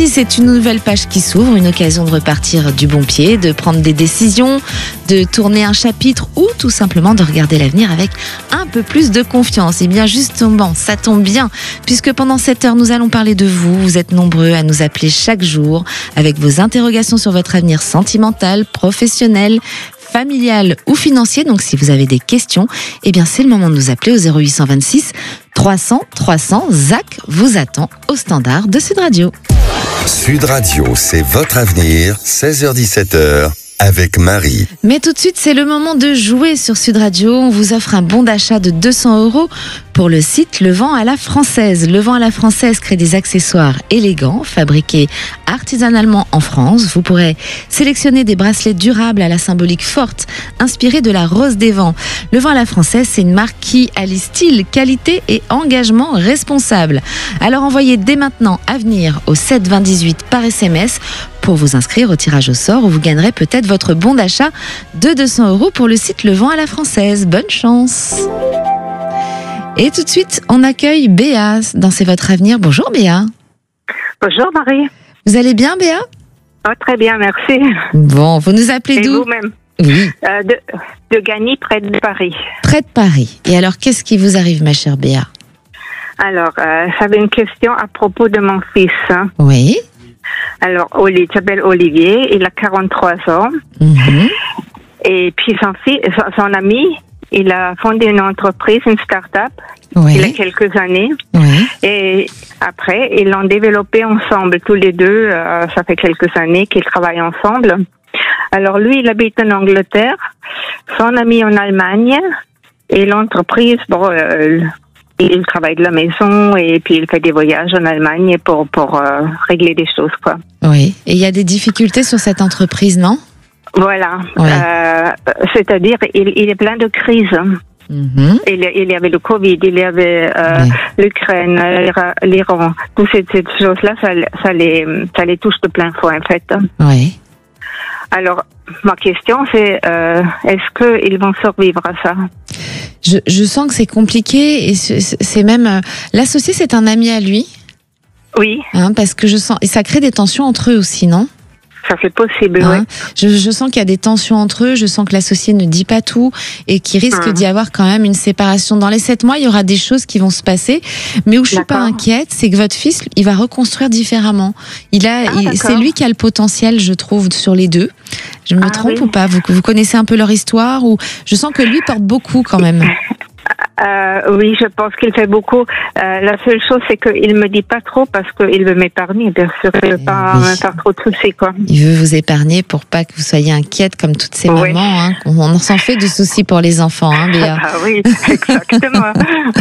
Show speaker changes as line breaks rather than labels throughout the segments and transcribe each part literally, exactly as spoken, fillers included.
c'est une nouvelle page qui s'ouvre, une occasion de repartir du bon pied, de prendre des décisions, de tourner un chapitre ou tout simplement de regarder l'avenir avec un peu plus de confiance. Et bien justement, ça tombe bien, puisque pendant cette heure, nous allons parler de vous. Vous êtes nombreux à nous appeler chaque jour avec vos interrogations sur votre avenir sentimental, professionnel, familial ou financier. Donc si vous avez des questions, eh bien c'est le moment de nous appeler au zéro huit cent vingt-six trois cents trois cents. Zach vous attend au standard de Sud Radio.
Sud Radio, c'est votre avenir, seize heures dix-sept heures. Avec Marie.
Mais tout de suite, c'est le moment de jouer sur Sud Radio. On vous offre un bon d'achat de deux cents euros pour le site Le Vent à la Française. Le Vent à la Française crée des accessoires élégants, fabriqués artisanalement en France. Vous pourrez sélectionner des bracelets durables à la symbolique forte, inspirés de la rose des vents. Le Vent à la Française, c'est une marque qui allie style, qualité et engagement responsable. Alors envoyez dès maintenant Avenir au sept vingt dix-huit par S M S pour vous inscrire au tirage au sort où vous gagnerez peut-être votre bon d'achat de deux cents euros pour le site Le Vent à la Française. Bonne chance! Et tout de suite, on accueille Béa dans C'est votre avenir. Bonjour Béa.
Bonjour Marie.
Vous allez bien Béa?
Oh, très bien, merci.
Bon, vous nous appelez
Et
d'où?
vous-même?
Oui.
Euh, de, de Gagny, près de Paris.
Près de Paris. Et alors, qu'est-ce qui vous arrive ma chère Béa?
Alors, euh, j'avais une question à propos de mon fils. Hein.
Oui.
Alors, Oli- il s'appelle Olivier, il a quarante-trois ans.
Mhm.
Et puis son, fils, son, son ami, il a fondé une entreprise, une start-up,
Oui.
il y a quelques années.
Oui.
Et après, ils l'ont développé ensemble, tous les deux. Euh, ça fait quelques années qu'ils travaillent ensemble. Alors lui, il habite en Angleterre, son ami en Allemagne, et l'entreprise, bon, euh, il travaille de la maison et puis il fait des voyages en Allemagne pour pour euh, régler des choses, quoi.
Oui. Et il y a des difficultés sur cette entreprise, non?
Voilà.
Ouais.
Euh, c'est-à-dire, il, il est plein de crises.
Mhm.
Il, il y avait le Covid, il y avait euh,
Ouais.
l'Ukraine, l'Ira- l'Iran. Toutes ces, ces choses-là, ça, ça les ça les touche de plein fouet, en fait.
Oui.
Alors, ma question, c'est euh, est-ce qu'ils vont survivre à ça?
Je, je sens que c'est compliqué et c'est c'est même euh, l'associé, c'est un ami à lui,
Oui,
hein, parce que je sens et ça crée des tensions entre eux aussi, non?
ça c'est possible,
Hein,
oui.
je, je sens qu'il y a des tensions entre eux, je sens que l'associé ne dit pas tout et qu'il risque
Hum.
d'y avoir quand même une séparation. Dans les sept mois, il y aura des choses qui vont se passer, mais où je suis pas
D'accord.
inquiète, c'est que votre fils, il va reconstruire différemment. Il a,
Ah,
il-
d'accord.
c'est lui qui a le potentiel, je trouve, sur les deux. Je me
Ah,
trompe
oui.
ou pas? Vous, vous connaissez un peu leur histoire ou je sens que lui porte beaucoup quand même.
Euh, oui, je pense qu'il fait beaucoup. Euh, la seule chose, c'est qu'il me dit pas trop parce qu'il veut m'épargner, bien sûr. Il veut
Eh
pas
oui.
me faire trop de soucis, quoi.
Il veut vous épargner pour pas que vous soyez inquiète comme toutes ces
Oui.
mamans. Hein. On, on s'en fait de soucis pour les enfants, hein, Béa.
Ah oui, exactement.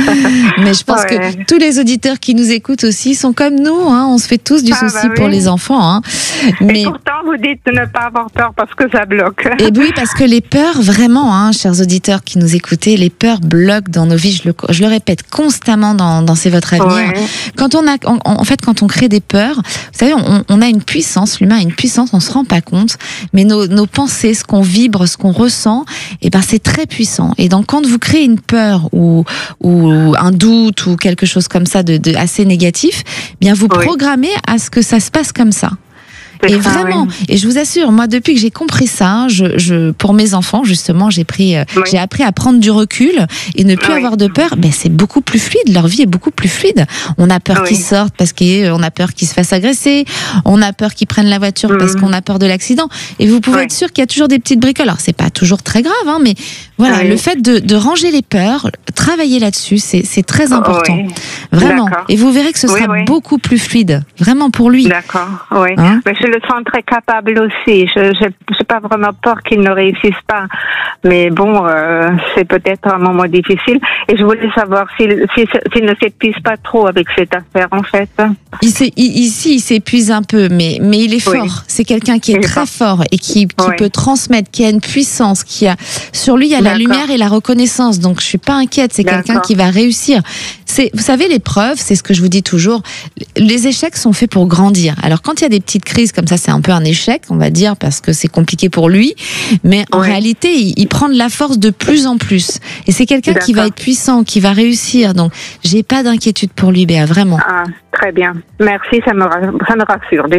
Mais je pense
Ouais.
que tous les auditeurs qui nous écoutent aussi sont comme nous. Hein. On se fait tous du
Ah,
souci
bah
pour
oui.
les enfants. Hein.
Et
Mais
pourtant, vous dites de ne pas avoir peur parce que ça bloque.
et oui, parce que les peurs, vraiment, hein, chers auditeurs qui nous écoutez, les peurs bloquent dans nos vies. Je le, je le répète constamment dans, dans C'est votre avenir.
Ouais.
Quand on a, en, en fait, quand on crée des peurs, vous savez, on, on a une puissance. L'humain a une puissance, on se rend pas compte. Mais nos, nos pensées, ce qu'on vibre, ce qu'on ressent, eh ben, c'est très puissant. Et donc, quand vous créez une peur ou, ou un doute ou quelque chose comme ça de, de assez négatif, eh bien, vous
Oui.
programmez à ce que ça se passe comme ça.
C'est
Et
ça,
vraiment,
oui.
et je vous assure, moi, depuis que j'ai compris ça, je, je, pour mes enfants, justement, j'ai pris, euh,
Oui.
j'ai appris à prendre du recul et ne plus
Oui.
avoir de peur. Ben, c'est beaucoup plus fluide. Leur vie est beaucoup plus fluide. On a peur
Oui.
qu'ils sortent parce qu'on a peur qu'ils se fassent agresser. On a peur qu'ils prennent la voiture parce
Mhm.
qu'on a peur de l'accident. Et vous pouvez
Oui.
être sûr qu'il y a toujours des petites bricoles. Alors, c'est pas toujours très grave, hein, mais voilà,
Oui.
le fait de, de ranger les peurs, travailler là-dessus, c'est, c'est très important.
Oui.
Vraiment.
D'accord.
Et vous verrez que ce
Oui,
sera
oui.
beaucoup plus fluide. Vraiment pour lui.
D'accord, oui.
Hein?
Mais je le sens très capable aussi. Je n'ai pas vraiment peur qu'il ne réussisse pas. Mais bon, euh, c'est peut-être un moment difficile. Et je voulais savoir s'il s'il s'il ne s'épuise pas trop avec cette affaire, en fait.
Il s'é- il- ici, il s'épuise un peu, mais, mais il est
Oui.
fort. C'est quelqu'un qui est
Il est
très
fort.
fort et qui, qui
Oui.
peut transmettre, qui a une puissance, qui a sur lui il y a la
D'accord.
lumière et la reconnaissance. Donc je suis pas inquiète. C'est quelqu'un
D'accord.
qui va réussir. C'est, vous savez, l'épreuve, c'est ce que je vous dis toujours. Les échecs sont faits pour grandir. Alors quand il y a des petites crises comme ça, c'est un peu un échec, on va dire, parce que c'est compliqué pour lui. Mais en
Oui.
réalité, il, il prend de la force de plus en plus. Et c'est quelqu'un qui va
D'accord.
être puissant, qui va réussir. Donc j'ai pas d'inquiétude pour lui, Béa, vraiment.
Ah, très bien. Merci, ça me, ra- ça me rassure.